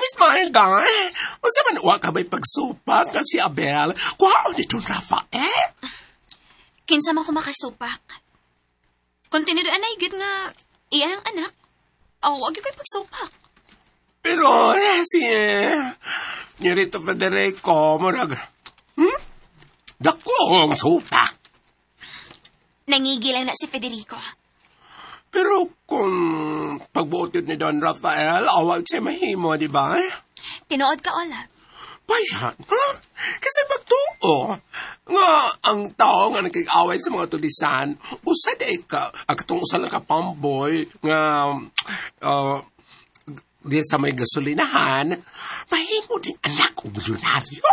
Miss Marga, unsa man wa ka ba'y pagsupak nga si Abel? Kuhaon itong Rafael? Kinsa man ko makasupak. Kung tiniraan na higit nga, iyan ang anak. Wag yung kayo pagsupak. Pero, Nirito Federico, murag, dako ang supak. Nangigil lang na si Federico. Pero kung pagbuotid ni Don Rafael, awag siya mahimo, di ba? Tinuod ka, Ola. Bayan, ha? Kasi pagtuo, nga ang tao nga nagkikaway sa mga tulisan, usad ka, akatong usa lang ka pamboy, nga, di sa may gasolinahan, mahimo din anak o milyonaryo.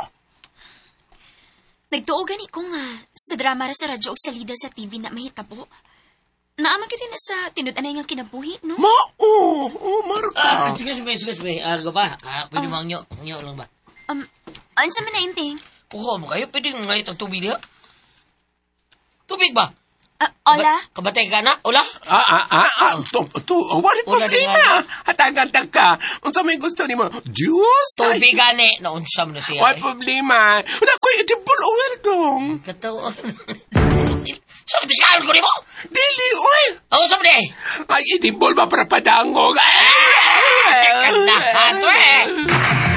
Nagtuo gani ko nga sa drama ra sa radyo o salida sa TV na mahitabo. Naaman kita na sa tinud-anay nga kinabuhi, no? Marka. Excuse me. Argo ba? Pwede mo ang nyo lang ba? Ansa man na inting? Kuha mo kayo, pwede nga itong tubig niya? Tubig ba? Ola? Kabatay ka na? Ola? Wala problema. Hatagan ka. Unsa may gusto ni mo? Juice? Tubig gani. Naunsam na siya. Wala problema. Nakoy, edible oil dong. Katawa. Sabi di ka ko ni mo? Dili oil. Sabi di? Ay, edible ba para padangog? Kandahan to